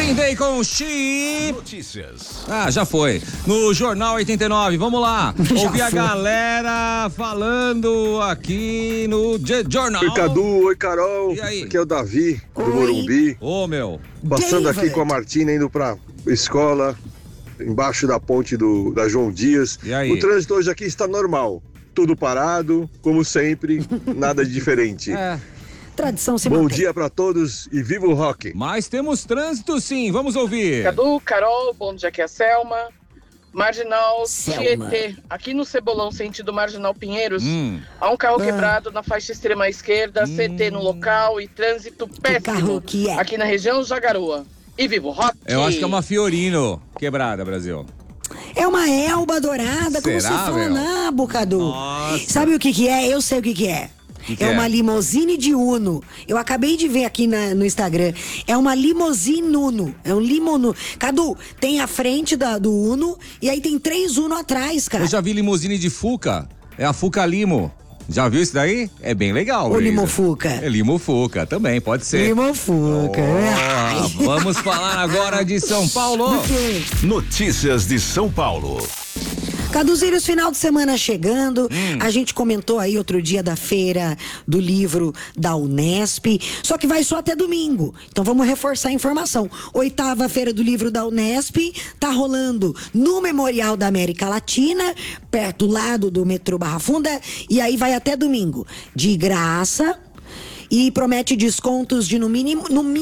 Green Day com She. Notícias. Já foi. No Jornal 89, vamos lá. Ouvir a galera falando aqui no Jornal. Oi, Cadu. Oi, Carol. E aí? Aqui é o Davi, do Morumbi. Meu. Passando David. aqui com a Martina, indo pra escola, embaixo da ponte da João Dias. E aí? O trânsito hoje aqui está normal. Tudo parado, como sempre, nada de diferente. Tradição se Bom mantém. dia pra todos e viva o rock. Mas temos trânsito sim, vamos ouvir. Cadu, Carol, bom dia, aqui é a Selma. Marginal Selma. Tietê, aqui no Cebolão, sentido Marginal Pinheiros, há um carro quebrado na faixa extrema esquerda, CT no local e trânsito péssimo carro que é? aqui na região Jagaroa. E viva o rock! Eu acho que é uma Fiorino quebrada, Brasil. É uma Elba dourada, como Será, você fala meu? na Cadu. Nossa. Sabe o que é? Eu sei o que é. Que é é? uma limousine de Uno. Eu acabei de ver aqui no Instagram. É uma limousine Uno. É um limono. Cadu, tem a frente do Uno e aí tem 3 Uno atrás, cara. Eu já vi limusine de Fuca. É a Fuca Limo. Já viu isso daí? É bem legal. Ou Brisa. Limofuca. É Limofuca, também, pode ser. Limofuca. Vamos falar agora de São Paulo. Notícias de São Paulo. Caduzinhos, final de semana chegando. A gente comentou aí outro dia da feira do livro da Unesp. Só que vai só até domingo. Então vamos reforçar a informação. 8ª feira do livro da Unesp tá rolando no Memorial da América Latina, perto do lado do metrô Barra Funda. E aí vai até domingo. De graça. E promete descontos de no mínimo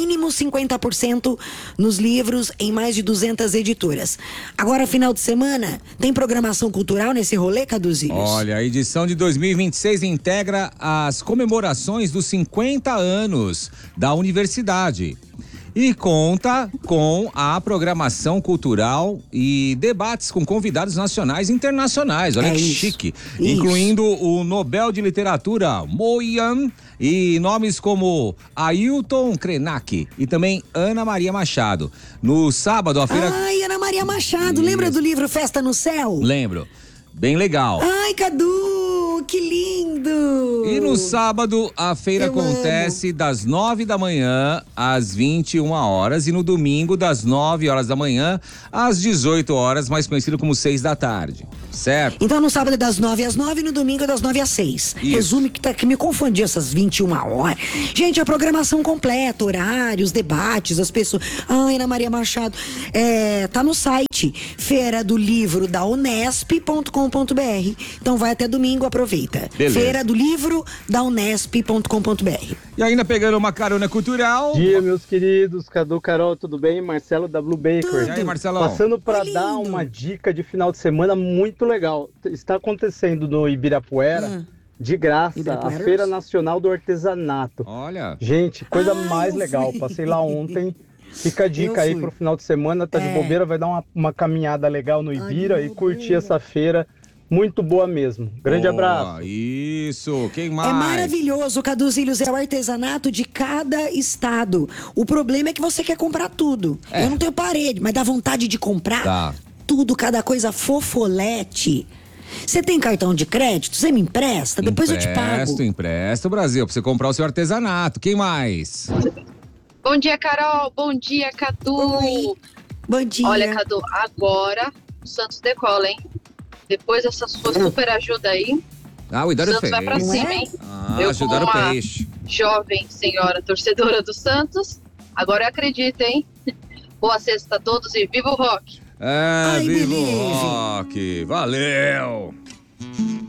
50% nos livros em mais de 200 editoras. Agora, final de semana, tem programação cultural nesse rolê, Caduzinhos? Olha, a edição de 2026 integra as comemorações dos 50 anos da universidade. E conta com a programação cultural e debates com convidados nacionais e internacionais. Olha que chique. Incluindo o Nobel de Literatura, Mo Yan, e nomes como Ailton Krenak e também Ana Maria Machado. No sábado, a feira... Ai, Ana Maria Machado, lembra do livro Festa no Céu? Lembro. Bem legal. Ai, Cadu, que lindo! E no sábado, a feira Eu acontece das 9 da manhã às 21 horas e no domingo das 9 horas da manhã às 18 horas, mais conhecido como 6 da tarde, certo? Então no sábado é das 9 às 9 e no domingo é das 9 às 6. Isso. Resume que me confundiu essas 21 horas. Gente, a programação completa, horários, debates, as pessoas... Ai, Ana Maria Machado, tá no site feira do livro da Unesp.com.br. Então vai até domingo, aproveita. Beleza. Feira do livro da Unesp.com.br. E ainda pegando uma carona cultural. Bom dia, meus queridos. Cadu, Carol, tudo bem? Marcelo da Blue Baker. E aí, Marcelão? Passando para Lindo. dar uma dica de final de semana muito legal. Está acontecendo no Ibirapuera, de graça, Ibirapuera? a Feira Nacional do Artesanato. Olha. Gente, coisa Ah, mais eu legal. fui. Passei lá ontem. Fica a dica Eu aí fui. pro final de semana, tá de bobeira, vai dar uma caminhada legal no Ibira e curtir essa feira. Muito boa mesmo. Grande abraço. Isso, quem mais? É maravilhoso, Caduzilhos, é o artesanato de cada estado. O problema é que você quer comprar tudo. Eu não tenho parede, mas dá vontade de comprar Tá. tudo, cada coisa fofolete. Você tem cartão de crédito? Você me empresta? Depois eu te pago. Empresto, Brasil, pra você comprar o seu artesanato. Quem mais? Bom dia, Carol. Bom dia, Cadu. Oi. Bom dia. Olha, Cadu, agora o Santos decola, hein? Depois dessa sua super ajuda aí, O o Idório Santos vai pra fez. cima, hein? Eu, Ajudaram o como uma peixe. jovem senhora torcedora do Santos, agora eu acredito, hein? Boa sexta a todos e viva o rock! Viva o beleza. rock. Valeu.